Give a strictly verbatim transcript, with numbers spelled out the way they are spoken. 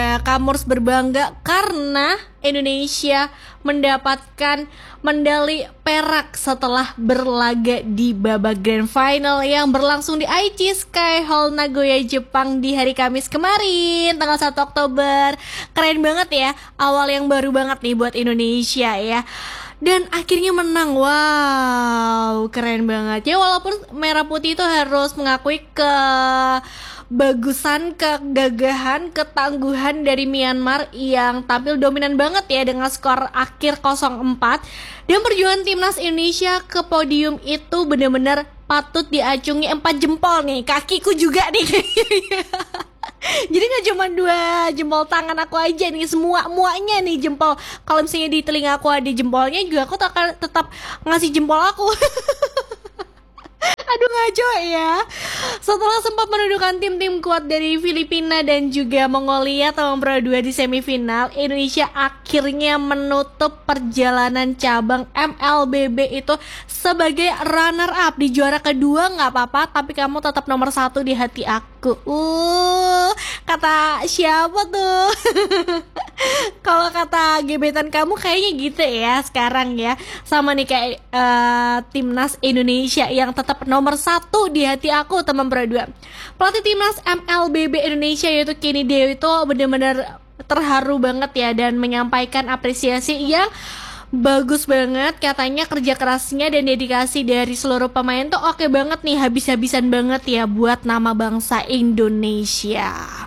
ya, kamu harus berbangga karena Indonesia mendapatkan medali perak setelah berlaga di babak grand final yang berlangsung di Aichi Sky Hall Nagoya, Jepang di hari Kamis kemarin, tanggal satu Oktober. Keren banget ya, awal yang baru banget nih buat Indonesia ya. Dan akhirnya menang, wow, keren banget ya. Walaupun merah putih itu harus mengakui kebagusan, kegagahan, ketangguhan dari Myanmar yang tampil dominan banget ya dengan skor akhir nol empat. Dan perjuangan timnas Indonesia ke podium itu benar-benar patut diacungi empat jempol nih, kakiku juga nih kayaknya. Jadi gak cuma dua jempol tangan aku aja nih, semua muanya nih jempol. Kalau misalnya di telinga aku ada jempolnya juga, aku akan tetap ngasih jempol aku. Aduh ngaco ya. Setelah sempat menundukkan tim-tim kuat dari Filipina dan juga Mongolia tahun Pro dua di semifinal, Indonesia akhirnya menutup perjalanan cabang M L B B itu sebagai runner up. Di juara kedua gak apa-apa, tapi kamu tetap nomor satu di hati aku. Uh, kata siapa tuh? Kalau kata gebetan kamu kayaknya gitu ya sekarang ya. Sama nih kayak uh, timnas Indonesia yang tetap nomor satu di hati aku, teman Pro dua. Pelatih timnas M L B B Indonesia yaitu Kenny Dewi itu benar-benar terharu banget ya dan menyampaikan apresiasi yang bagus banget. Katanya kerja kerasnya dan dedikasi dari seluruh pemain tuh oke banget nih, habis-habisan banget ya buat nama bangsa Indonesia.